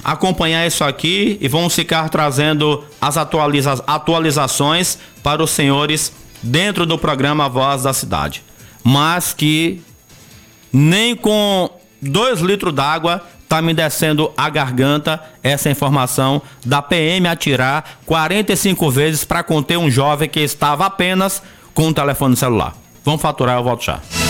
acompanhar isso aqui e vamos ficar trazendo as atualizações para os senhores dentro do programa Voz da Cidade. Mas que nem com 2 litros d'água tá me descendo a garganta essa informação da PM atirar 45 vezes para conter um jovem que estava apenas com um telefone celular. Vamos faturar, eu volto já.